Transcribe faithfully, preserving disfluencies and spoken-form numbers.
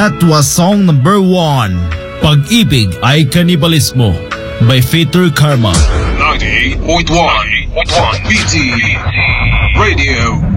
That was song number one, Pag-ibig ay Kanibalismo by Fater Karma. ninety point one B T Radio.